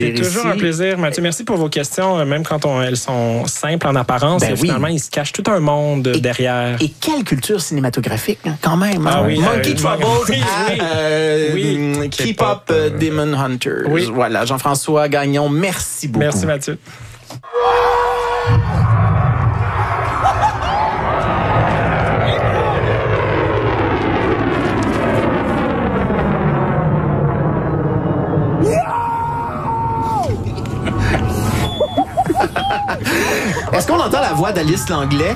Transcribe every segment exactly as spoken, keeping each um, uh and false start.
C'est toujours un plaisir, Mathieu. Merci pour vos questions, même quand on, elles sont simples en apparence. Ben et finalement, oui. il se cache tout un monde et, derrière. Et quelle culture cinématographique, hein, quand même. Ah, hein? oui, Monkey euh, Trouble, oui, à, oui. Euh, oui. K-pop euh, Demon Hunters. Oui. Voilà, Jean-François Gagnon, merci beaucoup. Merci, Mathieu. Est-ce qu'on entend la voix d'Alice Langlais?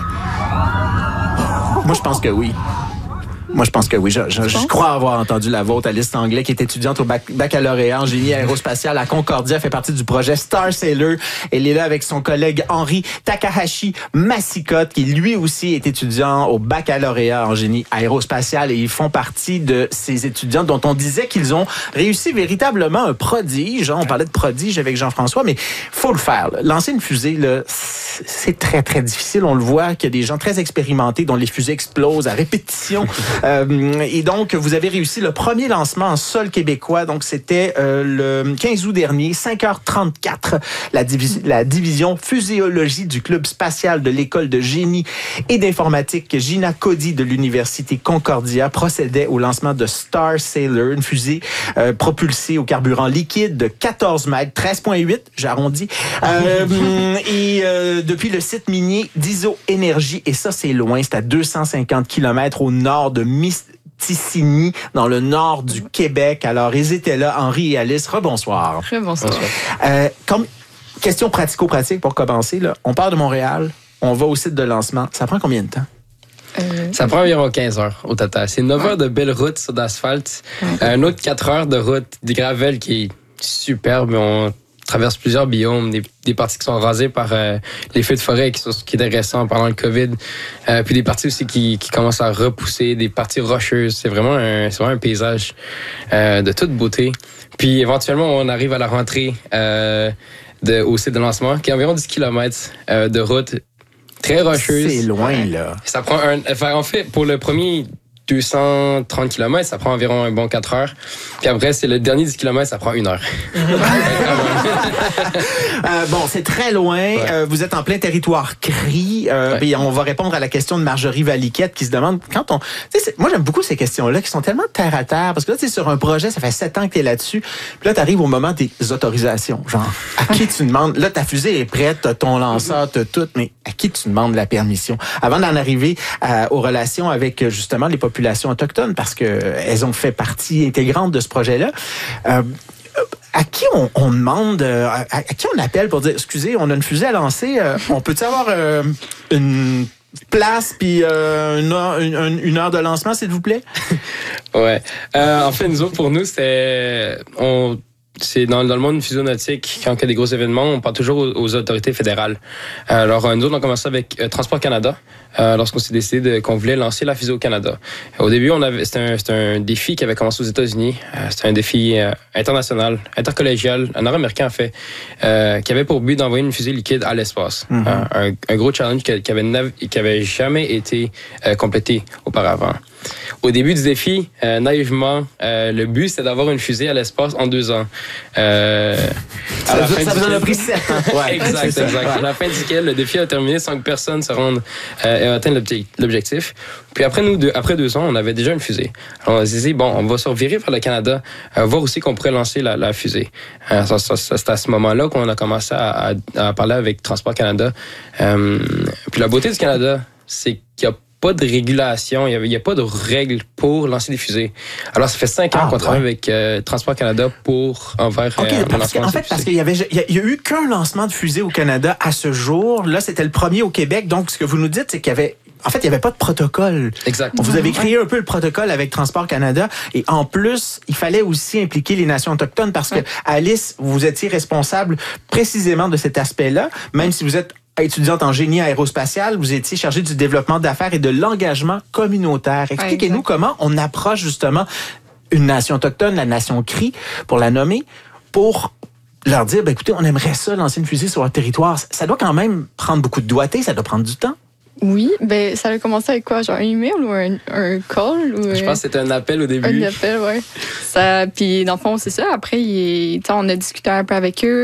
Moi, je pense que oui. Moi, je pense que oui. Je, je, je crois avoir entendu la vôtre, Alice Langlais, qui est étudiante au bac, baccalauréat en génie aérospatial à Concordia, fait partie du projet Star Sailor. Elle est là avec son collègue Henri Takahashi Masikote, qui lui aussi est étudiant au baccalauréat en génie aérospatial. Et ils font partie de ces étudiants dont on disait qu'ils ont réussi véritablement un prodige. On parlait de prodige avec Jean-François, mais faut le faire. Là. Lancer une fusée, là, c'est très, très difficile. On le voit qu'il y a des gens très expérimentés dont les fusées explosent à répétition. Euh, et donc, vous avez réussi le premier lancement en sol québécois. Donc, c'était euh, le quinze août dernier, cinq heures trente-quatre. La, divis- la division fuséologie du Club spatial de l'École de génie et d'informatique Gina Cody de l'Université Concordia procédait au lancement de Star Sailor, une fusée euh, propulsée au carburant liquide de quatorze mètres, treize virgule huit, j'arrondis. Euh, et euh, depuis le site minier d'Iso-Énergie, et ça, c'est loin, c'est à deux cent cinquante kilomètres au nord de Mistigny, dans le nord du Québec. Alors, ils étaient là, Henri et Alice. Rebonsoir. Rebonsoir. Euh, comme question pratico-pratique pour commencer, là, on part de Montréal, on va au site de lancement. Ça prend combien de temps? Euh... Ça prend environ quinze heures au total. C'est neuf heures de belle route sur d'asphalte, ouais. Un autre quatre heures de route, des gravels qui est superbe. On traverse plusieurs biomes, des, des parties qui sont rasées par euh, les feux de forêt qui, sont, qui étaient récents pendant le COVID, euh, puis des parties aussi qui, qui commencent à repousser, des parties rocheuses. C'est vraiment un, c'est vraiment un paysage euh, de toute beauté. Puis éventuellement, on arrive à la rentrée euh, de, au site de lancement, qui est environ dix kilomètres euh, de route très rocheuse. C'est loin, là. Ça prend un... Enfin, en fait, pour le premier deux cent trente kilomètres, ça prend environ un bon quatre heures. Puis après, c'est le dernier dix kilomètres, ça prend une heure. euh, bon, c'est très loin. Ouais. Euh, vous êtes en plein territoire Cree. Euh, ouais. Et on va répondre à la question de Marjorie Valiquette qui se demande quand on... Moi, j'aime beaucoup ces questions-là qui sont tellement terre à terre. Parce que là, tu sais, sur un projet, ça fait sept ans que tu es là-dessus. Puis là, tu arrives au moment des autorisations. Genre, à qui tu demandes... Là, ta fusée est prête, t'as ton lanceur, t'as tout. Mais à qui tu demandes la permission? Avant d'en arriver euh, aux relations avec, justement, les populations autochtones, parce que elles ont fait partie intégrante de ce projet-là. Euh, à qui on, on demande, à, à qui on appelle pour dire, excusez, on a une fusée à lancer, euh, on peut-tu avoir euh, une place puis euh, une, heure, une, une heure de lancement, s'il vous plaît? Ouais. Euh, en fait, nous autres, pour nous, c'est... On, c'est dans, dans le monde fusionautique, quand il y a des gros événements, on parle toujours aux, aux autorités fédérales. Alors, nous autres, on a commencé avec euh, Transport Canada, euh, lorsqu'on s'est décidé de, qu'on voulait lancer la fusée au Canada. Au début, on avait, c'était, un, c'était un défi qui avait commencé aux États-Unis. Euh, c'était un défi euh, international, intercollégial, nord-américain en fait, euh, qui avait pour but d'envoyer une fusée liquide à l'espace. Mm-hmm. Euh, un, un gros challenge qui, qui, avait, nav- qui avait jamais été euh, complété auparavant. Au début du défi, euh, naïvement, euh, le but, c'était d'avoir une fusée à l'espace en deux ans. Euh, ça vous, ça vous en a pris sept ans. Ouais, exact, exact. Ouais. À la fin duquel, le défi a terminé sans que personne se rende euh, et atteigne l'objectif. Puis après, nous, deux, après deux ans, on avait déjà une fusée. Alors, on s'est dit, bon, on va se revirer vers le Canada, euh, voir aussi qu'on pourrait lancer la, la fusée. Euh, ça, ça, ça, c'est à ce moment-là qu'on a commencé à, à, à parler avec Transport Canada. Euh, puis la beauté du Canada, c'est qu'il y a pas de régulation, il n'y a, a pas de règles pour lancer des fusées. Alors, ça fait cinq ans ah, qu'on ouais. travaille avec euh, Transport Canada pour envers okay, euh, le lancement de En fait, parce qu'il y avait, il y, a, il y a eu qu'un lancement de fusée au Canada à ce jour. Là, c'était le premier au Québec. Donc, ce que vous nous dites, c'est qu'il y avait En fait, il n'y avait pas de protocole. Exact. Vous avez créé un peu le protocole avec Transport Canada. Et en plus, il fallait aussi impliquer les nations autochtones parce que, Alice, vous étiez responsable précisément de cet aspect-là, même si vous êtes étudiante en génie aérospatial, vous étiez chargée du développement d'affaires et de l'engagement communautaire. Expliquez-nous ouais, comment on approche justement une nation autochtone, la nation Cree, pour la nommer, pour leur dire, ben, écoutez, on aimerait ça lancer une fusée sur leur territoire. Ça doit quand même prendre beaucoup de doigté, ça doit prendre du temps. Oui, ben ça a commencé avec quoi? Genre un email ou un, un call? Ou, Je pense que c'était un appel au début. Un appel, oui. Puis dans le fond, c'est ça. Après, il, on a discuté un peu avec eux.